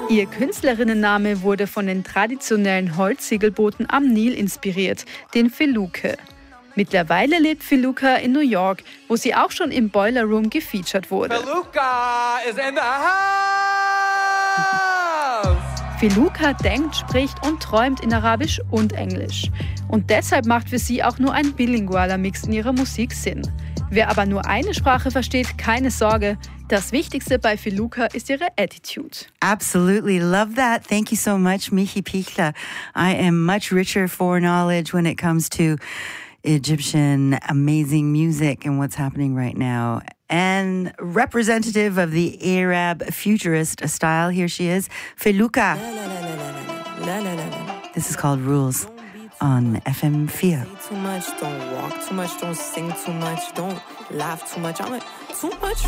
Ihr Künstlerinnenname wurde von den traditionellen Holzsegelbooten am Nil inspiriert, den Feluke. Mittlerweile lebt Feluka in New York, wo sie auch schon im Boiler Room gefeatured wurde. Feluka is in the house! Feluka denkt, spricht und träumt in Arabisch und Englisch. Und deshalb macht für sie auch nur ein bilingualer Mix in ihrer Musik Sinn. Wer aber nur eine Sprache versteht, keine Sorge. Das Wichtigste bei Feluka ist ihre Attitude. Absolutely. Love that. Thank you so much, Michi Pichla. I am much richer for knowledge when it comes to Egyptian amazing music and what's happening right now. And representative of the Arab futurist style, here she is, Feluka. This is called Rules on FM4. Too much, don't walk too much, don't sing too much, don't laugh too much. I'm like, too much